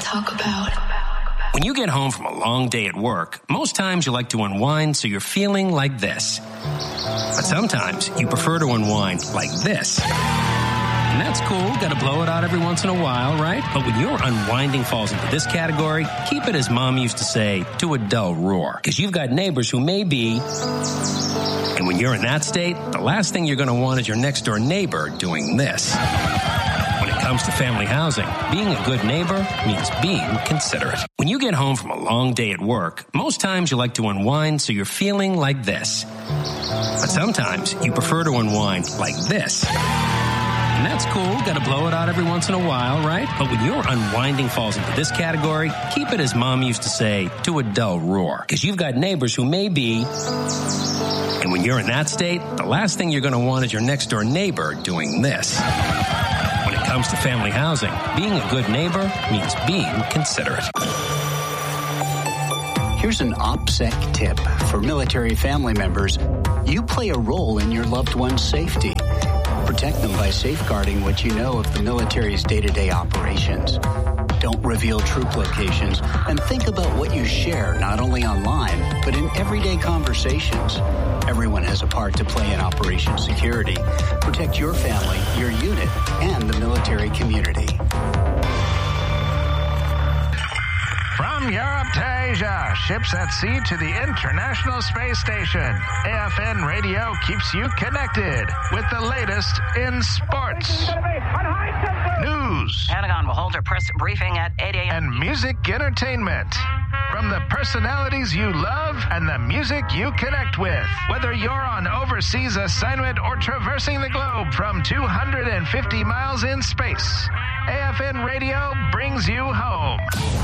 talk about. When you get home from a long day at work, most times you like to unwind so you're feeling like this. But sometimes you prefer to unwind like this. And that's cool, gotta blow it out every once in a while, right? But when your unwinding falls into this category, keep it, as Mom used to say, to a dull roar. Because you've got neighbors who may be... And when you're in that state, the last thing you're gonna want is your next door neighbor doing this. When it comes to family housing, being a good neighbor means being considerate. When you get home from a long day at work, most times you like to unwind so you're feeling like this. But sometimes you prefer to unwind like this. And that's cool, gotta blow it out every once in a while, right? But when your unwinding falls into this category, keep it, as Mom used to say, to a dull roar. Because you've got neighbors who may be... And when you're in that state, the last thing you're gonna want is your next door neighbor doing this. When it comes to family housing, being a good neighbor means being considerate. Here's an OPSEC tip for military family members. You play a role in your loved one's safety. Protect them by safeguarding what you know of the military's day-to-day operations. Don't reveal troop locations, and think about what you share not only online, but in everyday conversations. Everyone has a part to play in Operation Security. Protect your family, your unit, and the military community. From Europe to Asia, ships at sea to the International Space Station, AFN Radio keeps you connected with the latest in sports, news, Pentagon will hold a press briefing at 8 a.m. and music entertainment. From the personalities you love and the music you connect with. Whether you're on overseas assignment or traversing the globe from 250 miles in space, AFN Radio brings you home.